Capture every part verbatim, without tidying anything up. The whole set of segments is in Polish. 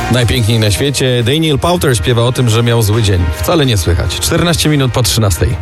Najpiękniej na świecie. Daniel Powter śpiewa o tym, że miał zły dzień. Wcale nie słychać. czternaście minut po trzynastej.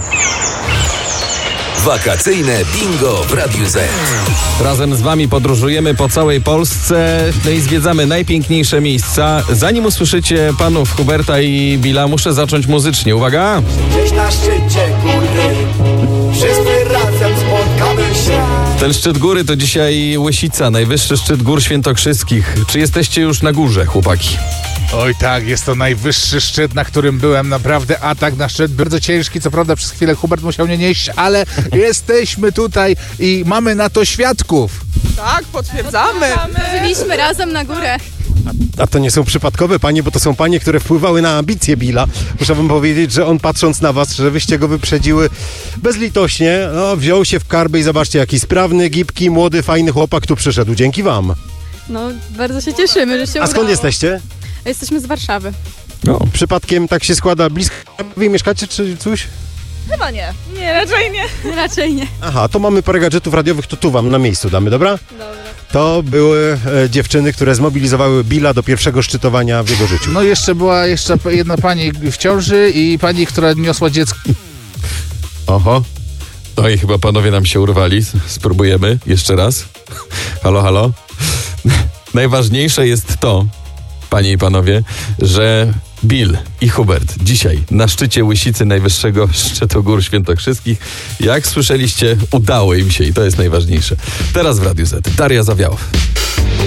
Wakacyjne bingo w Radiu Z. Razem z wami podróżujemy po całej Polsce, no i zwiedzamy najpiękniejsze miejsca. Zanim usłyszycie panów Huberta i Billa, muszę zacząć muzycznie. Uwaga! Gdzieś na szczycie góry wszyscy razem spotkamy się. Ten szczyt góry to dzisiaj Łysica, najwyższy szczyt gór świętokrzyskich. Czy jesteście już na górze, chłopaki? Oj tak, jest to najwyższy szczyt, na którym byłem. Naprawdę atak na szczyt, bardzo ciężki. Co prawda przez chwilę Hubert musiał mnie nieść, ale jesteśmy tutaj i mamy na to świadków. Tak, potwierdzamy. Byliśmy razem na górę. A to nie są przypadkowe panie, bo to są panie, które wpływały na ambicje Billa. Muszę wam powiedzieć, że on patrząc na was, że wyście go wyprzedziły bezlitośnie, no, wziął się w karby i zobaczcie, jaki sprawny, gibki, młody, fajny chłopak tu przyszedł. Dzięki wam. No, bardzo się cieszymy, że się A skąd udało. jesteście? Jesteśmy z Warszawy. No. Przypadkiem tak się składa, blisko wy mieszkacie czy coś? Chyba nie. Nie, raczej nie. Raczej nie. Aha, to mamy parę gadżetów radiowych, to tu wam na miejscu damy, dobra? Dobra. To były e, dziewczyny, które zmobilizowały Billa do pierwszego szczytowania w jego życiu. No jeszcze była jeszcze jedna pani w ciąży i pani, która niosła dziecko. Oho. No i chyba panowie nam się urwali. Spróbujemy jeszcze raz. Halo, halo. Najważniejsze jest to, panie i panowie, że Bill i Hubert dzisiaj na szczycie Łysicy, najwyższego szczytu gór świętokrzyskich. Jak słyszeliście, udało im się i to jest najważniejsze. Teraz w Radiu Z. Daria Zawiałow.